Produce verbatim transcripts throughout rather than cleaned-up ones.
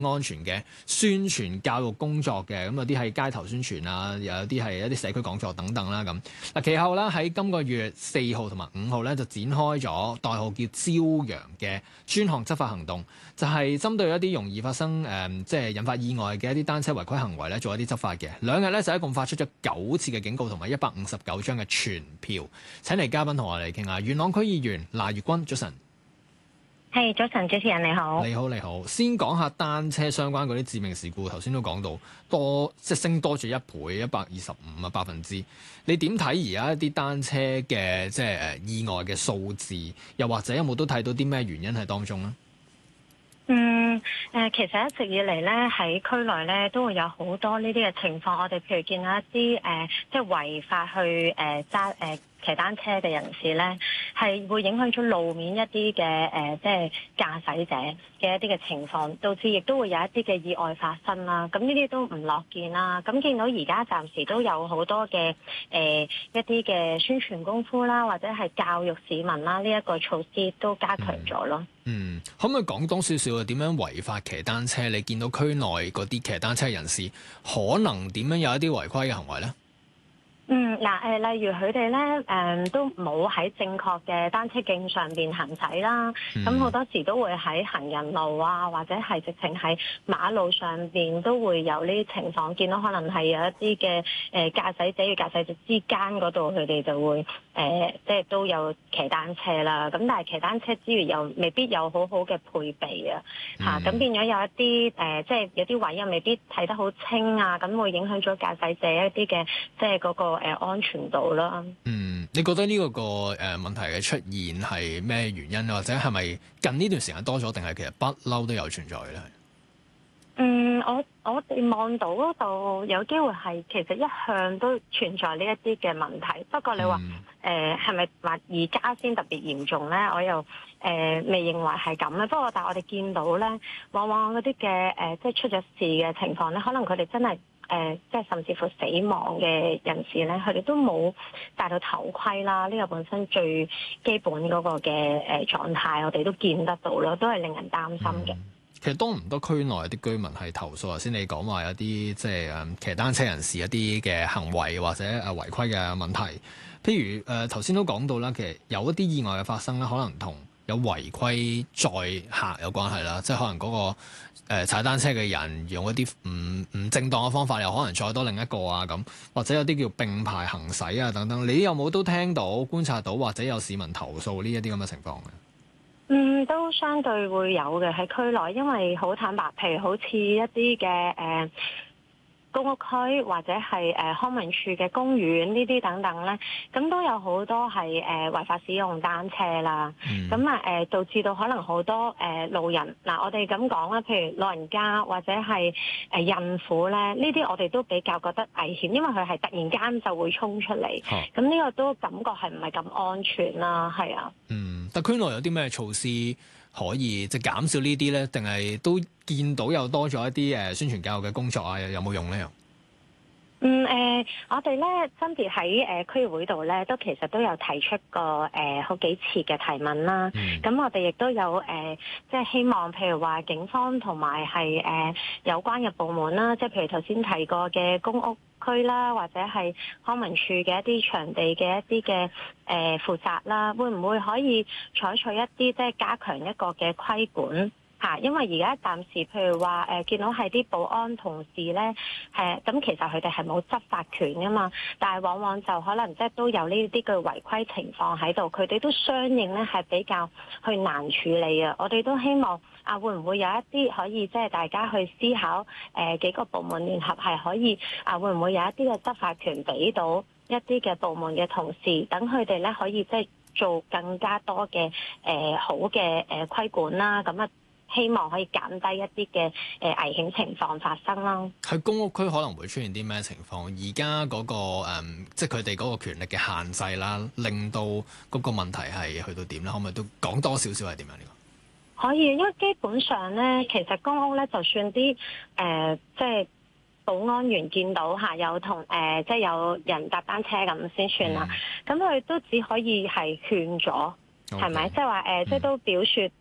安全嘅宣傳教育工作嘅，咁有啲係街頭宣傳啊，又有啲係一啲社區講座等等啦。咁嗱，其後啦喺今個月四號同埋五號咧就展開咗代號叫朝陽嘅專項執法行動，就係、是、針對一啲容易發生誒、呃、即係引發意外嘅一啲單車違規行為咧做一啲執法嘅。兩日咧就一共發出咗九次嘅警告同埋一百五十九張嘅傳票。請嚟嘉賓同我哋傾下，元朗區議員賴月君，早晨。 係，早晨，主持人你好。 你好，你好。先講下單車相關嗰啲致命事故，頭先都講到多，即係升多咗一倍，一百二十五啊百分之。你點睇而家一啲單車嘅即係誒意外嘅數字，又或者有冇都睇到啲咩原因喺當中呢？ 嗯，誒、呃，其實一直以嚟咧喺區內咧都會有好多呢啲嘅情況，我哋譬如見到一啲誒、呃，即係違法去誒揸誒騎單車嘅人士咧，係會影響咗路面一啲嘅誒，即係駕駛者嘅一啲嘅情況，導致亦都會有一啲嘅意外發生啦。咁呢啲都唔樂見啦。咁見到而家暫時都有好多嘅誒、呃、一啲嘅宣傳功夫啦，或者係教育市民啦，呢、這、一個措施都加強咗咯。 嗯，可唔可以講多少少啊？點樣違法騎單車？你見到區內嗰啲騎單車人士，可能點樣有一啲違規嘅行為咧？ 嗯，嗱，誒，例如佢哋咧，誒、嗯，都冇喺正確嘅單車徑上邊行駛啦，咁好、嗯、多時都會喺行人路啊，或者係直情喺馬路上邊都會有呢啲情況，見到可能係有一啲嘅誒駕駛者與駕駛者之間嗰度，佢哋就會誒、呃，即係都有騎單車啦。咁但係騎單車之餘，又未必有好好嘅配備啊，嚇、嗯，咁變咗有一啲誒、呃，即係有啲位又未必睇得好清啊，咁會影響咗駕駛者一啲嘅，即係嗰、那個。誒安全度啦。嗯， 你覺得呢個個誒問題嘅出現係咩原因，或者係咪近呢段時間多咗，定係其實不嬲都有存在咧？ 嗯，我我哋望到嗰度有機會係其實一向都存在呢一啲嘅問題，不過你話誒係咪話而家先特別嚴重咧？我又誒、呃、未認為係咁咧。不過但係我哋見到咧，往往嗰啲嘅誒即係出咗事嘅情況咧，可能佢哋真係。誒、呃，即係甚至乎死亡嘅人士咧，佢哋都冇戴到頭盔啦。呢、這個本身最基本嗰個嘅誒狀態，我哋都見得到咯，都係令人擔心嘅、嗯。 其實多唔多區內啲居民係投訴？頭先你講話有啲即係誒騎單車人士一啲嘅行為或者誒違規嘅問題，譬如誒頭先都講到啦，其實有一啲意外嘅發生咧，可能同有違規載客有關係啦，即係可能嗰、那個。誒踩單車嘅人用一啲唔唔正當嘅方法，又可能載多另一個啊咁，或者有啲叫並排行駛啊等等。你有冇都聽到、觀察到，或者有市民投訴呢一啲咁嘅情況嘅？ 嗯，都相對會有嘅喺區內，因為好坦白，譬如好似一啲嘅誒公屋區或者係誒、呃、康文署嘅公園呢啲等等咧，咁都有好多係誒、呃、違法使用單車啦。咁啊誒導致到可能好多誒、呃、路人嗱、呃，我哋咁講啦，譬如老人家或者係誒、呃、孕婦咧，呢啲我哋都比較覺得危險，因為佢係突然間就會衝出嚟。咁呢、啊、個都感覺係唔係咁安全啦？係啊。嗯， 但區內有啲咩措施可以即係減少呢啲咧？定係都見到又多咗一啲誒宣傳教育嘅工作啊？有冇用咧？ 嗯誒、呃，我哋咧分別喺誒區議會度咧，都其實都有提出過誒、呃、好幾次嘅提問啦。咁、嗯、我哋亦都有誒、呃，即係希望譬如話警方同埋係誒有關嘅部門啦，即係譬如頭先提過嘅公屋區啦，或者係康文署嘅一啲場地嘅一啲嘅誒負責啦，會唔會可以採取一啲即係加強一個嘅規管？嚇，因為而家暫時譬如話誒、呃、見到係啲保安同事咧，誒、呃、咁其實佢哋係冇執法權噶嘛，但係往往就可能即係都有呢啲嘅違規情況喺度，佢哋都相應咧係比較去難處理啊。我哋都希望啊，會唔會有一啲可以即係大家去思考誒、呃、幾個部門聯合係可以啊，會唔會有一啲嘅執法權俾到一啲嘅部門嘅同事，等佢哋咧可以即係做更加多嘅誒、呃、好嘅誒規管啦，咁啊〜希望可以減低一啲嘅誒危險情況發生啦。 喺公屋區可能會出現啲咩情況？而家嗰個、嗯、即係佢哋嗰個權力嘅限制啦，令到嗰個問題係去到點咧？可唔可以都講多少少係點樣呢個？ 可以，因為基本上咧，其實公屋咧，就算啲誒、呃、即係保安員見到嚇有同誒、呃、即係有人搭單車咁先算啦。咁佢、嗯、都只可以係勸咗。係咪 Okay. 即係話誒，即係都表説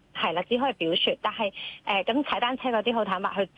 係啦，只可以表述。但係誒咁踩單車嗰啲好坦白，佢